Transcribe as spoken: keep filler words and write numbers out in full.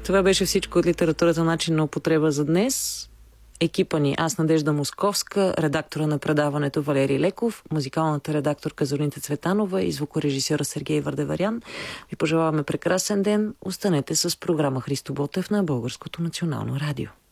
Това беше всичко от литературата начин на употреба за днес. Екипа ни: аз, Надежда Московска, редактора на предаването Валерий Леков, музикалната редакторка Зорница Цветанова и звукорежисьора Сергей Вардеварян. Ви пожелаваме прекрасен ден. Останете с програма Христо Ботев на Българското национално радио.